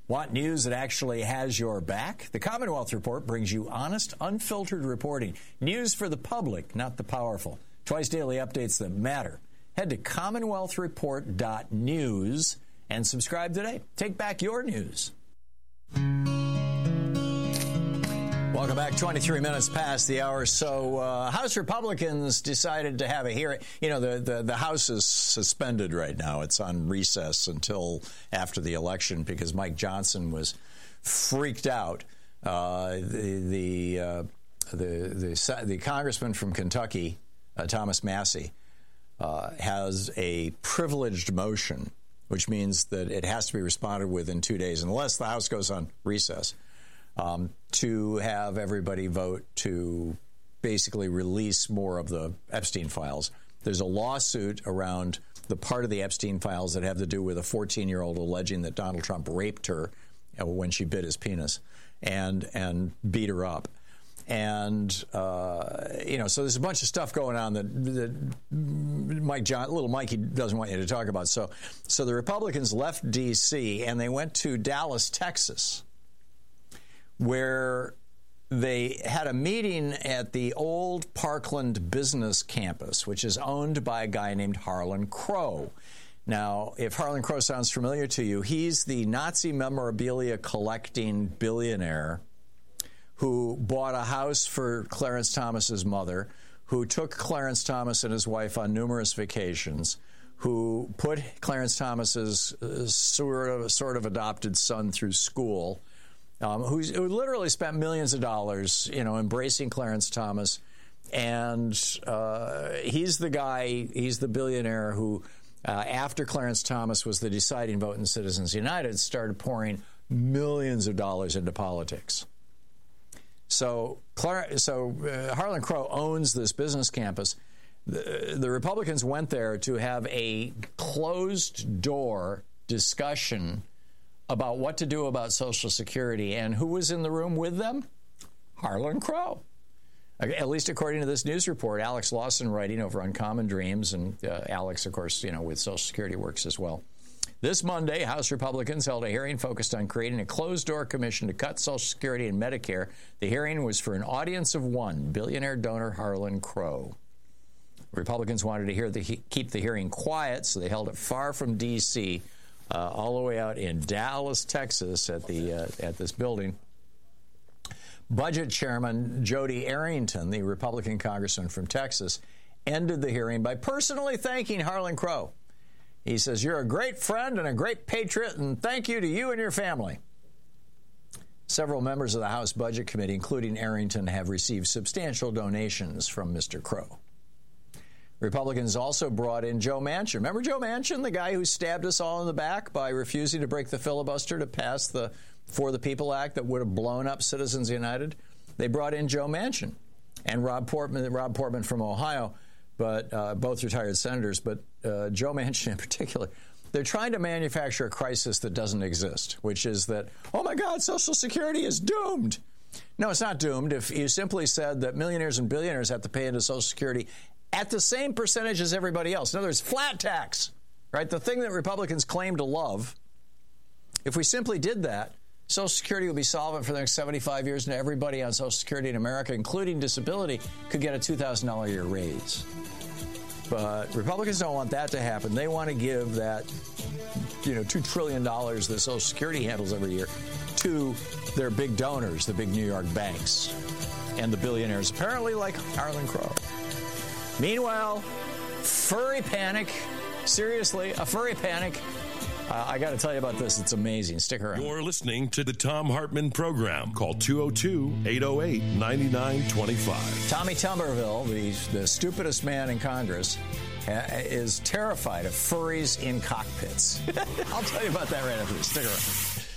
Want news that actually has your back? The Commonwealth Report brings you honest, unfiltered reporting. News for the public, not the powerful. Twice daily updates that matter. Head to commonwealthreport.news and subscribe today. Take back your news. Welcome back. 23 minutes past the hour. So House Republicans decided to have a hearing. You know, the House is suspended right now. It's on recess until after the election because Mike Johnson was freaked out. The congressman from Kentucky, Thomas Massie, has a privileged motion, which means that it has to be responded with in 2 days, unless the House goes on recess. To have everybody vote to basically release more of the Epstein files. There's a lawsuit around the part of the Epstein files that have to do with a 14-year-old alleging that Donald Trump raped her when she bit his penis and beat her up. And, so there's a bunch of stuff going on that little Mikey doesn't want you to talk about. So the Republicans left D.C. and they went to Dallas, Texas, where they had a meeting at the old Parkland Business Campus, which is owned by a guy named Harlan Crow. Now, if Harlan Crow sounds familiar to you, he's the Nazi memorabilia collecting billionaire who bought a house for Clarence Thomas's mother, who took Clarence Thomas and his wife on numerous vacations, who put Clarence Thomas's sort of adopted son through school, who literally spent millions of dollars, embracing Clarence Thomas. And he's the guy, he's the billionaire who, after Clarence Thomas was the deciding vote in Citizens United, started pouring millions of dollars into politics. So Harlan Crow owns this business campus. The Republicans went there to have a closed-door discussion about what to do about Social Security. And who was in the room with them? Harlan Crow. At least according to this news report, Alex Lawson writing over on Common Dreams, and Alex, of course, with Social Security works as well. This Monday, House Republicans held a hearing focused on creating a closed-door commission to cut Social Security and Medicare. The hearing was for an audience of one, billionaire donor Harlan Crow. Republicans wanted to keep the hearing quiet, so they held it far from D.C., all the way out in Dallas, Texas, at this building. Budget Chairman Jody Arrington, the Republican congressman from Texas, ended the hearing by personally thanking Harlan Crow. He says, "You're a great friend and a great patriot, and thank you to you and your family." Several members of the House Budget Committee, including Arrington, have received substantial donations from Mr. Crow. Republicans also brought in Joe Manchin. Remember Joe Manchin, the guy who stabbed us all in the back by refusing to break the filibuster to pass the For the People Act that would have blown up Citizens United? They brought in Joe Manchin and Rob Portman from Ohio, but both retired senators, but Joe Manchin in particular. They're trying to manufacture a crisis that doesn't exist, which is that, oh my God, Social Security is doomed. No, it's not doomed. If you simply said that millionaires and billionaires have to pay into Social Security at the same percentage as everybody else. In other words, flat tax, right? The thing that Republicans claim to love. If we simply did that, Social Security would be solvent for the next 75 years, and everybody on Social Security in America, including disability, could get a $2,000 a year raise. But Republicans don't want that to happen. They want to give that, $2 trillion that Social Security handles every year to their big donors, the big New York banks, and the billionaires, apparently like Harlan Crow. Meanwhile, furry panic. Seriously, a furry panic. I got to tell you about this. It's amazing. Stick around. You're listening to the Thom Hartmann Program. Call 202-808-9925. Tommy Tuberville, the stupidest man in Congress, is terrified of furries in cockpits. I'll tell you about that right after this. Stick around.